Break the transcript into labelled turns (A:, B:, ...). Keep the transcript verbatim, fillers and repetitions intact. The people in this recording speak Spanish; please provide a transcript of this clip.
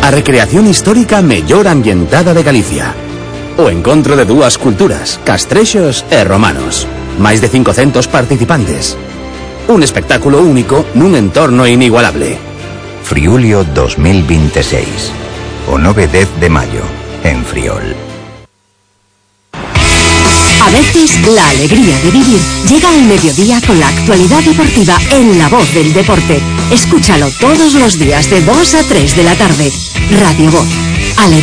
A: A recreación histórica mellor ambientada de Galicia. O encontro de dúas culturas, castrexos e romanos. Máis de cincocentos participantes. Un espectáculo único nun entorno inigualable.
B: Friulio dos mil veintiséis. O nove e dez de mayo, en Friol.
C: A veces, la alegría de vivir llega al mediodía con la actualidad deportiva en La Voz del Deporte. Escúchalo todos los días de dos a tres de la tarde. Radio Voz. Alegría.